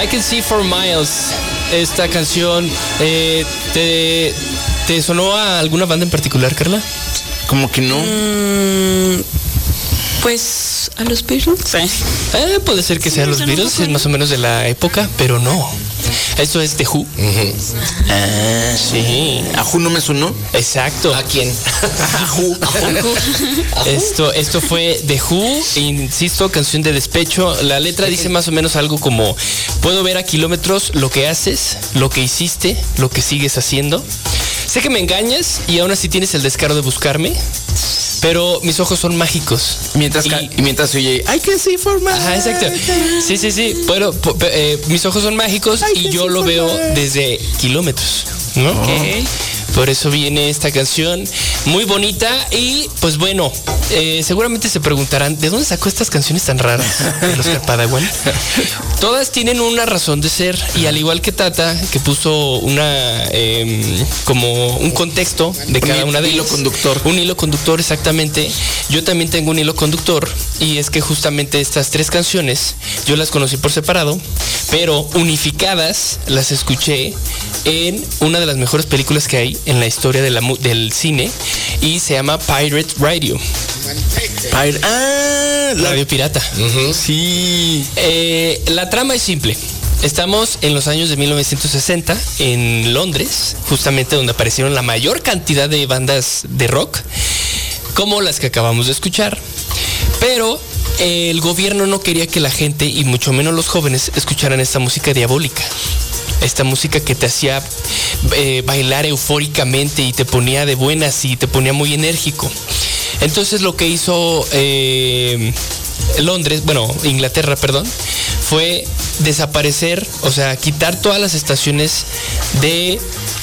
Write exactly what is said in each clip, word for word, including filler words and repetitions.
I Can See For Miles. Esta canción, eh, ¿te, ¿te sonó a alguna banda en particular, Carla? Como que no. Mm, pues a los Beatles. Eh, puede ser que sea los Beatles, es más o menos de la época, pero no. Esto es The Who. Uh-huh. Ah, sí. ¿A Who no me sonó? Exacto. ¿A quién? A Who. Esto, esto fue The Who, insisto, canción de despecho. La letra dice más o menos algo como: puedo ver a kilómetros lo que haces, lo que hiciste, lo que sigues haciendo. Sé que me engañas y aún así tienes el descaro de buscarme, pero mis ojos son mágicos. Mientras, y, ca- y mientras oye, I can see for miles. Ajá, exacto. Sí, sí, sí. Pero, po- eh, mis ojos son mágicos y yo lo veo desde kilómetros, ¿no? Ok. Por eso viene esta canción muy bonita. Y pues bueno, eh, seguramente se preguntarán, ¿de dónde sacó estas canciones tan raras de los Padawan? Todas tienen una razón de ser, y al igual que Tata, que puso una eh, como un contexto de cada una de ellas. Un hilo conductor. Un hilo conductor, exactamente. Yo también tengo un hilo conductor, y es que justamente estas tres canciones yo las conocí por separado, pero unificadas las escuché en una de las mejores películas que hay en la historia de la, del cine, y se llama Pirate Radio. Pir- ah, la... Radio Pirata. Uh-huh. Sí. Eh, la trama es simple. Estamos en los años de mil novecientos sesenta en Londres, justamente donde aparecieron la mayor cantidad de bandas de rock, como las que acabamos de escuchar. Pero eh, el gobierno no quería que la gente, y mucho menos los jóvenes, escucharan esta música diabólica. Esta música que te hacía eh, bailar eufóricamente y te ponía de buenas y te ponía muy enérgico. Entonces lo que hizo eh, Londres, bueno, Inglaterra, perdón, fue desaparecer, o sea, quitar todas las estaciones de...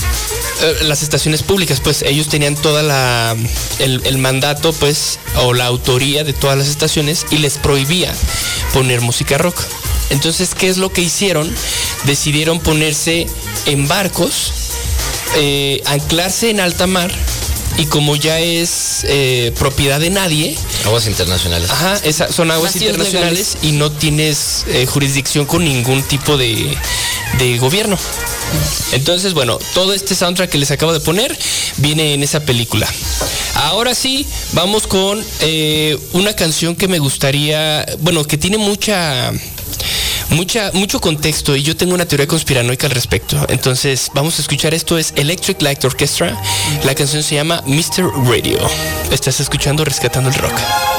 las estaciones públicas, pues ellos tenían toda la el, el mandato, pues, o la autoría de todas las estaciones, y les prohibía poner música rock. Entonces, ¿qué es lo que hicieron? Decidieron ponerse en barcos, eh, anclarse en alta mar, y como ya es eh, propiedad de nadie... Aguas internacionales. Ajá, esa, son aguas Vacíos internacionales legales. Y no tienes eh, jurisdicción con ningún tipo de, de gobierno. Entonces, bueno, todo este soundtrack que les acabo de poner viene en esa película. Ahora sí, vamos con eh, una canción que me gustaría... Bueno, que tiene mucha... Mucha, mucho contexto, y yo tengo una teoría conspiranoica al respecto. Entonces vamos a escuchar esto. Es Electric Light Orchestra. La canción se llama mister Radio. Estás escuchando Rescatando el Rock.